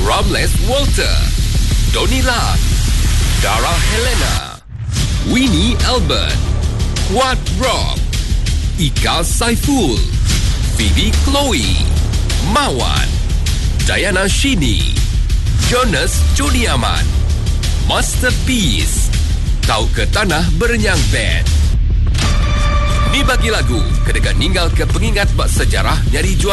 Ramles Walter, Donila, Dara Helena, Winnie Albert, Kuat Rob, Ika Saiful, Phoebe Chloe, Mawan, Diana Shini, Jonas Jodiaman, Masterpiece, Tahu ke Tanah Berenyang Band. Ni bagi lagu, kedekat ninggal ke pengingat bak sejarah nyari juara